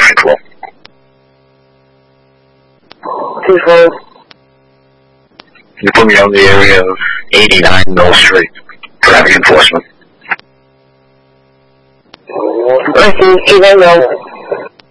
traffic flow. 2-4. You put me on the area of 89 Mill Street. Traffic enforcement. I see, 89 Mill.